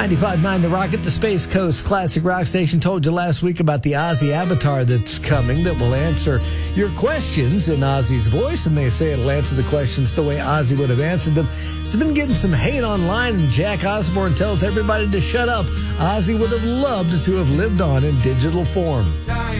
95.9 The Rocket, the Space Coast Classic Rock Station. Told you last week about the Ozzy avatar that's coming that will answer your questions in Ozzy's voice, and they say it'll answer the questions the way Ozzy would have answered them. It's been getting some hate online, and Jack Osbourne tells everybody to shut up. Ozzy would have loved to have lived on in digital form.